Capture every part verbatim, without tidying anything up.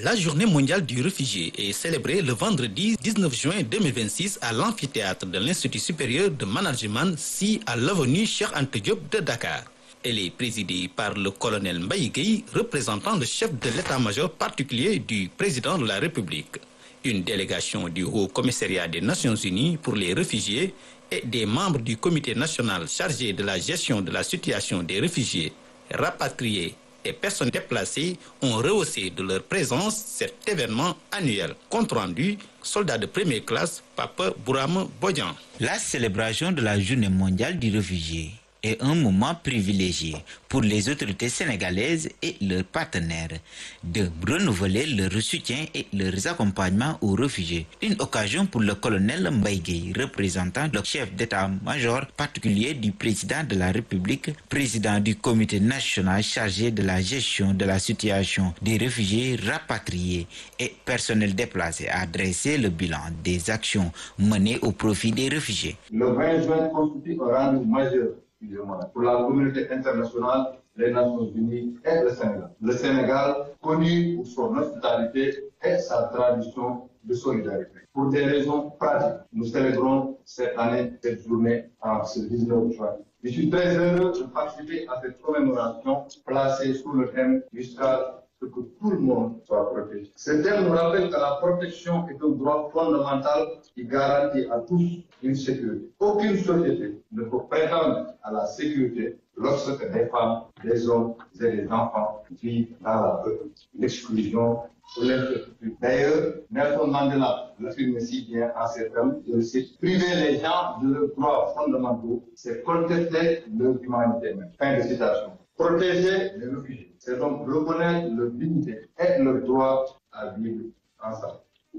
La journée mondiale du réfugié est célébrée le vendredi dix-neuf juin deux mille vingt-six à l'amphithéâtre de l'Institut supérieur de management situé à l'avenue Cheikh Anta Diop de Dakar. Elle est présidée par le colonel Mbaye Gueye, représentant le chef de l'état-major particulier du président de la République. Une délégation du Haut Commissariat des Nations Unies pour les réfugiés et des membres du comité national chargé de la gestion de la situation des réfugiés, rapatriés et personnes déplacées ont rehaussé de leur présence cet événement annuel. Compte rendu, soldat de première classe, Papa Bourama Bodjan. La célébration de la journée mondiale du réfugié est un moment privilégié pour les autorités sénégalaises et leurs partenaires de renouveler leur soutien et leur accompagnement aux réfugiés. Une occasion pour le colonel Mbaye Gueye, représentant le chef d'état-major particulier du président de la République, président du comité national chargé de la gestion de la situation des réfugiés rapatriés et personnels déplacés, a dressé le bilan des actions menées au profit des réfugiés. Le vingt juin constitue un rendez-vous majeur pour la communauté internationale, les Nations Unies et le Sénégal. Le Sénégal, connu pour son hospitalité et sa tradition de solidarité. Pour des raisons pratiques, nous célébrons cette année, cette journée, en ce dix-neuf juin. Je suis très heureux de participer à cette commémoration placée sous le thème jusqu'à ce que tout le monde soit protégé. Ce thème nous rappelle que la protection est un droit fondamental qui garantit à tous une sécurité. Aucune société ne peut prétendre à la sécurité lorsque des femmes, des hommes et des enfants vivent dans la peur, l'exclusion ou l'incertitude. D'ailleurs, Nelson Mandela l'affirme si bien en ces termes, je cite, priver les gens de leurs droits fondamentaux, c'est contester leur humanité même. Fin de citation. Protéger les réfugiés, c'est donc reconnaître leur dignité et leur droit à vivre ensemble.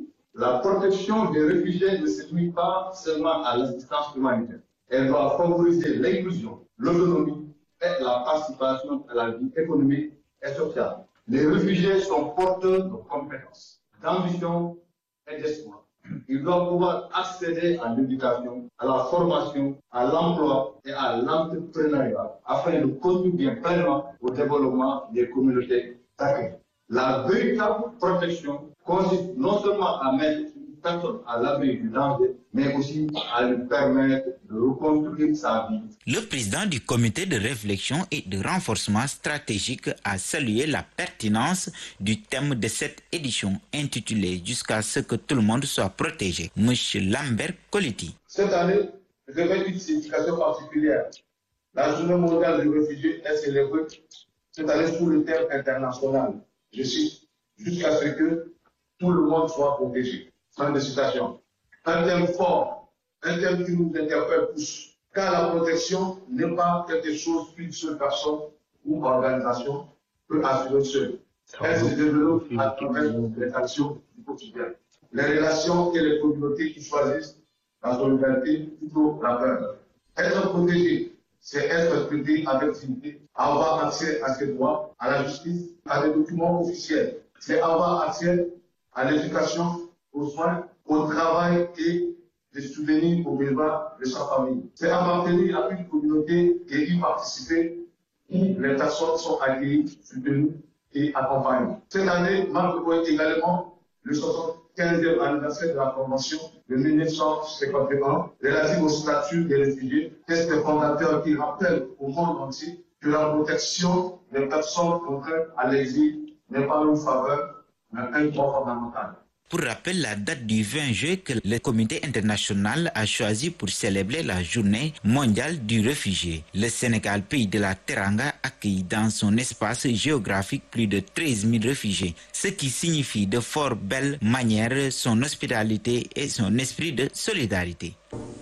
La protection des réfugiés ne se limite pas seulement à l'assistance humanitaire. Elle doit favoriser l'inclusion, l'autonomie et la participation à la vie économique et sociale. Les réfugiés sont porteurs de compétences, d'ambition et d'espoir. Ils doivent pouvoir accéder à l'éducation, à la formation, à l'emploi et à l'entrepreneuriat afin de contribuer pleinement au développement des communautés d'accueil. La véritable protection consiste non seulement à mettre une personne à l'abri du danger, mais aussi à lui permettre de reconstruire sa vie. Le président du comité de réflexion et de renforcement stratégique a salué la pertinence du thème de cette édition intitulée « Jusqu'à ce que tout le monde soit protégé ». Monsieur Lambert Coliti. Cette année revêt une signification particulière. La journée mondiale du réfugié est célébrée cette année sous le thème international. Je cite, jusqu'à ce que tout le monde soit protégé. Fin de citation. Un thème fort, un thème qui nous interpelle tous. Car la protection n'est pas quelque chose qu'une seule personne ou organisation peut assurer seule. Elle se développe à travers les actions du quotidien. Les relations et les communautés qui choisissent la solidarité plutôt la peur. Être protégé, c'est être traité avec dignité, avoir accès à ses droits, à la justice, à des documents officiels. C'est avoir accès à l'éducation, aux soins, au travail et des souvenirs aux besoins de sa famille. C'est appartenir à une communauté et y participer où les personnes sont accueillies, soutenues et accompagnées. Cette année marque également le soixante-quinzième anniversaire de la Convention de mille neuf cent cinquante et un relative au statut des réfugiés, texte fondateur qui rappelle au monde entier que la protection des personnes contraintes à l'exil n'est pas une faveur, mais un droit fondamental. Pour rappel, la date du vingt juin que le comité international a choisi pour célébrer la journée mondiale du réfugié. Le Sénégal, pays de la Teranga, accueille dans son espace géographique plus de treize mille réfugiés, ce qui signifie de fort belle manière son hospitalité et son esprit de solidarité.